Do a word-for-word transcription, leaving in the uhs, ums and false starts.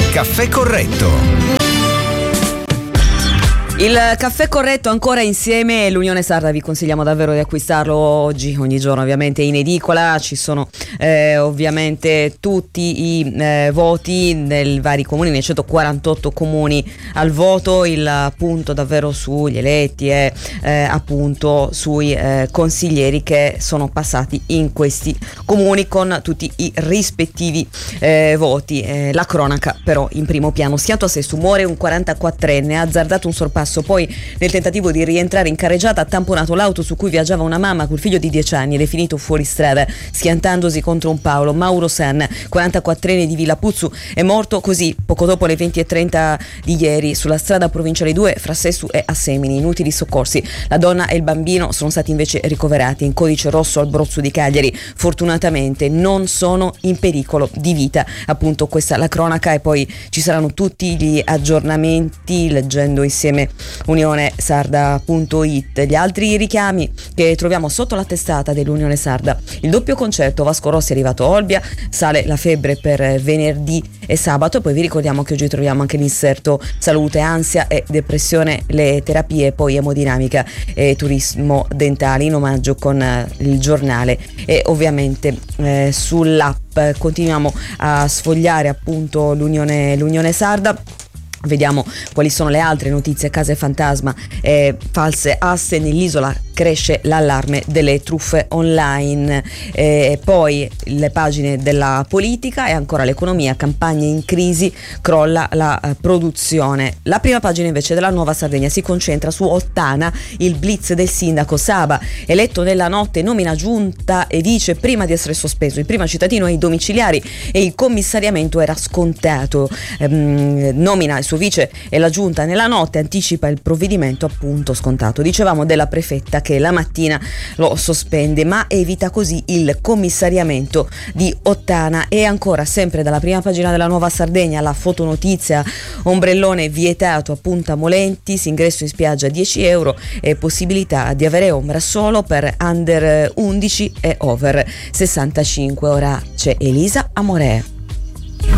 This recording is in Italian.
Caffè Corretto. Il caffè corretto ancora insieme, l'Unione Sarda vi consigliamo davvero di acquistarlo oggi, ogni giorno ovviamente in edicola, ci sono eh, ovviamente tutti i eh, voti nei vari comuni, nei centoquarantotto comuni al voto, il punto davvero sugli eletti e eh, appunto sui eh, consiglieri che sono passati in questi comuni con tutti i rispettivi eh, voti. Eh, la cronaca però in primo piano. Schianto a Sesto, muore un quarantaquattrenne, ha azzardato un sorpasso. Poi nel tentativo di rientrare in carreggiata ha tamponato l'auto su cui viaggiava una mamma col figlio di dieci anni ed è finito fuori strada schiantandosi contro un Paolo. Mauro Sen, quarantaquattrenne di Villa Puzzu, è morto così poco dopo le venti e trenta di ieri sulla strada provinciale due fra Sessu e Assemini. Inutili soccorsi, la donna e il bambino sono stati invece ricoverati in codice rosso al Brozzo di Cagliari. Fortunatamente non sono in pericolo di vita. Appunto questa la cronaca e poi ci saranno tutti gli aggiornamenti leggendo insieme unione sarda punto it. Gli altri richiami che troviamo sotto la testata dell'Unione Sarda: il doppio concerto, Vasco Rossi è arrivato a Olbia, sale la febbre per venerdì e sabato, e poi vi ricordiamo che oggi troviamo anche l'inserto salute, ansia e depressione, le terapie, poi emodinamica e turismo dentale, in omaggio con il giornale e ovviamente eh, sull'app. Continuiamo a sfogliare appunto l'Unione, l'Unione Sarda. Vediamo quali sono le altre notizie. Case fantasma, eh, false aste nell'isola, cresce l'allarme delle truffe online, eh, poi le pagine della politica e ancora l'economia, campagne in crisi, crolla la eh, produzione. La prima pagina invece della Nuova Sardegna si concentra su Ottana, il blitz del sindaco Saba, eletto nella notte, nomina giunta e vice prima di essere sospeso, il primo cittadino ai domiciliari e il commissariamento era scontato, ehm, nomina il suo vice e la giunta nella notte, anticipa il provvedimento appunto scontato. Dicevamo della prefetta che la mattina lo sospende ma evita così il commissariamento di Ottana. E ancora sempre dalla prima pagina della Nuova Sardegna la fotonotizia: ombrellone vietato a Punta Molentis, ingresso in spiaggia dieci euro e possibilità di avere ombra solo per under undici e over sessantacinque. Ora c'è Elisa Amore.